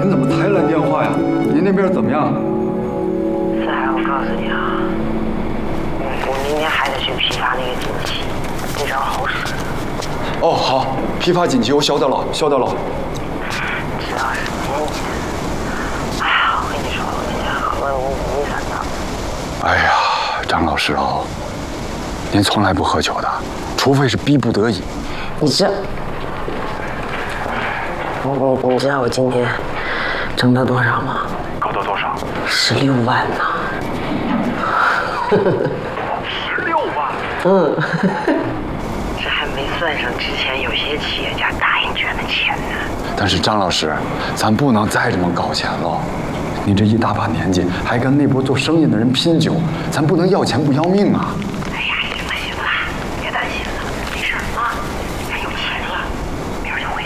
您怎么才来电话呀？您那边怎么样？ 四海，我告诉你啊，我明天还得去批发那个锦旗，这招好使。 哦，好，批发锦旗，我晓得了，晓得了。 知道什么呀你？哎呀，我跟你说，我没想到。 哎呀，张老师啊，您从来不喝酒的，除非是逼不得已。 你知道我今天挣到多少吗？ 搞到多少 16万呢。 ？16万。 嗯。这还没算上之前有些企业家答应捐的钱呢。 但是张老师，咱不能再这么搞钱了。你这一大把年纪，还跟那波做生意的人拼酒，咱不能要钱不要命啊！